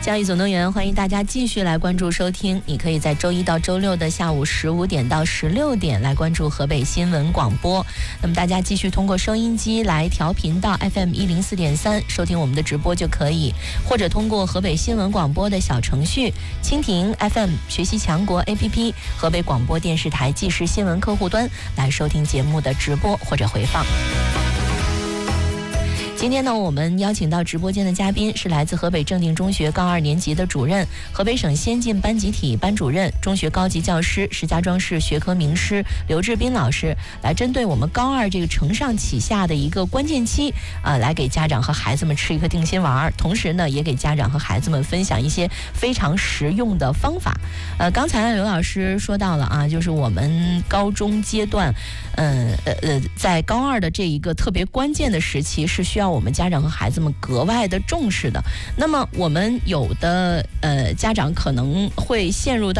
教育总动员，欢迎大家继续来关注收听。你可以在周一到周六的下午15点到16点来关注河北新闻广播。那么大家继续通过收音机来调频到 FM 104.3收听我们的直播就可以，或者通过河北新闻广播的小程序、蜻蜓 FM、学习强国 APP、河北广播电视台即时新闻客户端来收听节目的直播或者回放。今天呢，我们邀请到直播间的嘉宾是来自河北正定中学高2年级的主任、河北省先进班集体班主任、中学高级教师、石家庄市学科名师刘志斌老师，来针对我们高2这个承上启下的一个关键期来给家长和孩子们吃一颗定心丸，同时呢，也给家长和孩子们分享一些非常实用的方法。刚才刘老师说到了啊，就是我们高中阶段，在高2的这一个特别关键的时期，是需要我们家长和孩子们格外的重视的。那么我们有的家长可能会陷入到